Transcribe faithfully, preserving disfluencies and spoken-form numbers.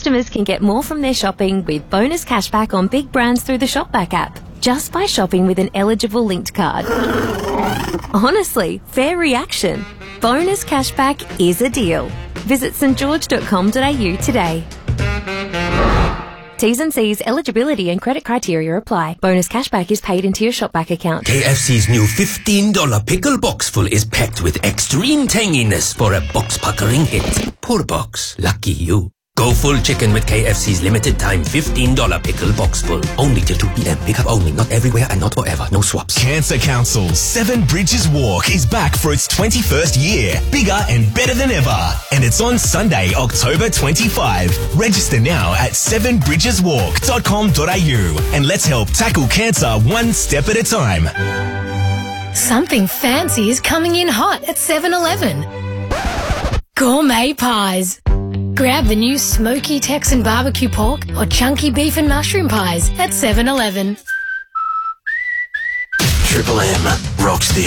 customers can get more from their shopping with bonus cashback on big brands through the Shopback app, just by shopping with an eligible linked card. Honestly, fair reaction. Bonus cashback is a deal. Visit st george dot com dot a u today. T's and C's, eligibility and credit criteria apply. Bonus cashback is paid into your Shopback account. K F C's new fifteen dollar pickle box full is packed with extreme tanginess for a box-puckering hit. Poor box. Lucky you. Go full chicken with K F C's limited time fifteen dollar pickle box full. Only till two p.m. Pick up only. Not everywhere and not forever. No swaps. Cancer Council's Seven Bridges Walk is back for its twenty-first year. Bigger and better than ever. And it's on Sunday, October twenty-fifth. Register now at seven bridges walk dot com dot a u and let's help tackle cancer one step at a time. Something fancy is coming in hot at seven eleven. Gourmet pies. Grab the new smoky Texan barbecue pork or chunky beef and mushroom pies at seven eleven. Triple M rocks the